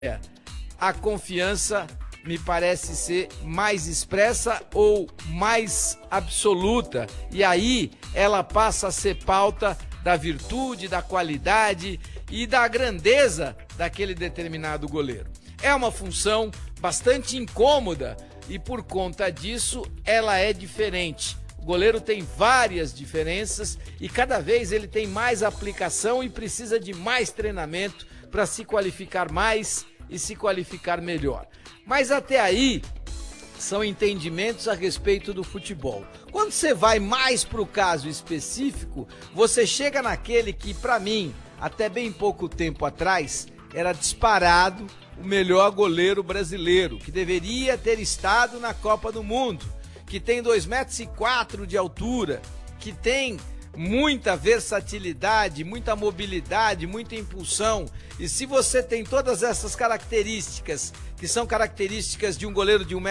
a confiança me parece ser mais expressa ou mais absoluta, e aí ela passa a ser pauta da virtude, da qualidade e da grandeza daquele determinado goleiro. É uma função bastante incômoda e por conta disso ela é diferente. O goleiro tem várias diferenças e cada vez ele tem mais aplicação e precisa de mais treinamento para se qualificar mais e se qualificar melhor. Mas até aí são entendimentos a respeito do futebol. Quando você vai mais para o caso específico, você chega naquele que, para mim, até bem pouco tempo atrás, era disparado o melhor goleiro brasileiro, que deveria ter estado na Copa do Mundo, que tem 2,04 m de altura, que tem muita versatilidade, muita mobilidade, muita impulsão. E se você tem todas essas características, que são características de um goleiro de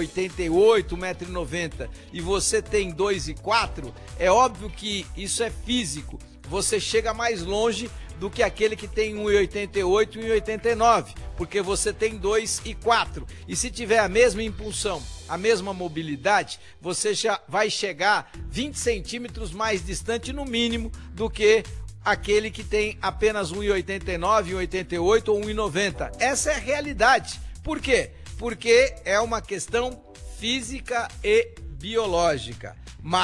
1,88 m, 1,90 m, e você tem 2,04 m, é óbvio que isso é físico. Você chega mais longe do que aquele que tem 1,88 e 1,89, porque você tem 2,4. E se tiver a mesma impulsão, a mesma mobilidade, você já vai chegar 20 centímetros mais distante no mínimo do que aquele que tem apenas 1,89, 1,88 ou 1,90. Essa é a realidade. Por quê? Porque é uma questão física e biológica.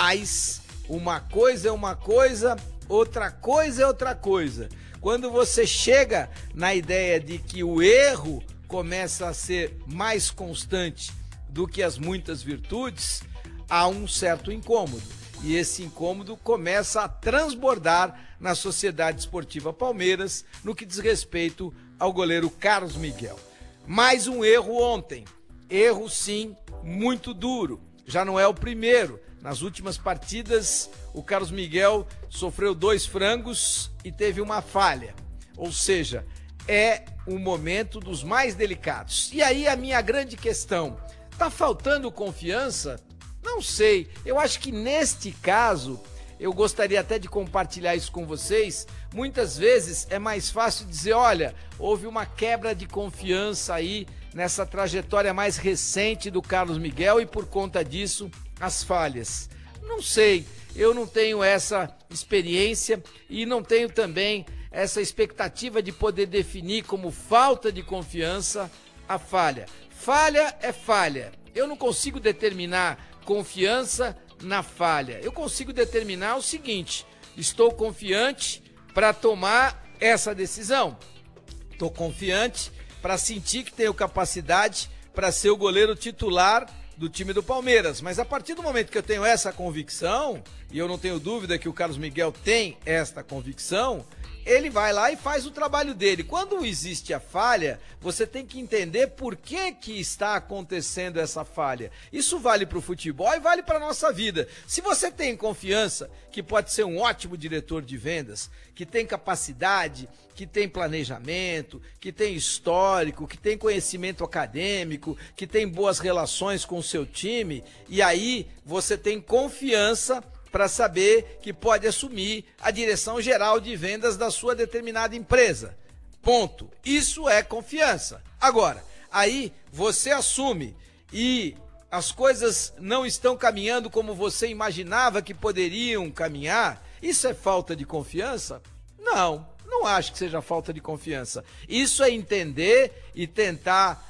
Mas uma coisa é uma coisa, outra coisa é outra coisa. Quando você chega na ideia de que o erro começa a ser mais constante do que as muitas virtudes, há um certo incômodo. E esse incômodo começa a transbordar na Sociedade Esportiva Palmeiras no que diz respeito ao goleiro Carlos Miguel. Mais um erro ontem. Erro, sim, muito duro. Já não é o primeiro. Nas últimas partidas, o Carlos Miguel sofreu 2 frangos e teve uma falha. Ou seja, é um momento dos mais delicados. E aí a minha grande questão, tá faltando confiança? Não sei. Eu acho que neste caso, eu gostaria até de compartilhar isso com vocês. Muitas vezes é mais fácil dizer, olha, houve uma quebra de confiança aí nessa trajetória mais recente do Carlos Miguel e por conta disso as falhas. Não sei, eu não tenho essa experiência e não tenho também essa expectativa de poder definir como falta de confiança a falha. Falha é falha. Eu não consigo determinar confiança na falha. Eu consigo determinar o seguinte: estou confiante para tomar essa decisão. Estou confiante para sentir que tenho capacidade para ser o goleiro titular do time do Palmeiras. Mas a partir do momento que eu tenho essa convicção, e eu não tenho dúvida que o Carlos Miguel tem esta convicção, ele vai lá e faz o trabalho dele. Quando existe a falha, você tem que entender por que está acontecendo essa falha. Isso vale para o futebol e vale para a nossa vida. Se você tem confiança que pode ser um ótimo diretor de vendas, que tem capacidade, que tem planejamento, que tem histórico, que tem conhecimento acadêmico, que tem boas relações com o seu time, e aí você tem confiança para saber que pode assumir a direção geral de vendas da sua determinada empresa. Ponto. Isso é confiança. Agora, aí você assume e as coisas não estão caminhando como você imaginava que poderiam caminhar. Isso é falta de confiança? Não, não acho que seja falta de confiança. Isso é entender e tentar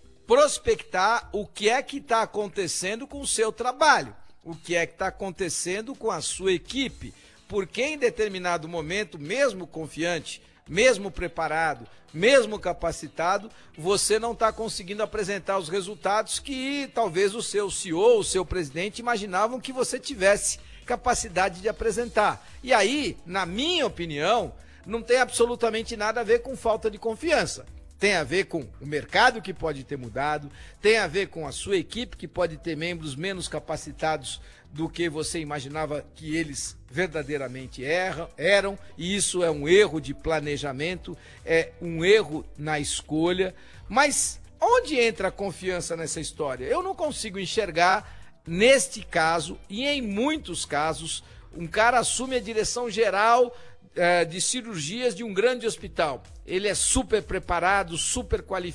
prospectar o que é que está acontecendo com o seu trabalho. O que é que está acontecendo com a sua equipe, porque em determinado momento, mesmo confiante, mesmo preparado, mesmo capacitado, você não está conseguindo apresentar os resultados que talvez o seu CEO, o seu presidente imaginavam que você tivesse capacidade de apresentar. E aí, na minha opinião, não tem absolutamente nada a ver com falta de confiança. Tem a ver com o mercado que pode ter mudado, tem a ver com a sua equipe que pode ter membros menos capacitados do que você imaginava que eles verdadeiramente eram, e isso é um erro de planejamento, é um erro na escolha. Mas onde entra a confiança nessa história? Eu não consigo enxergar neste caso, e em muitos casos, um cara assume a direção geral de cirurgias de um grande hospital. ele é super preparado, super qualificado.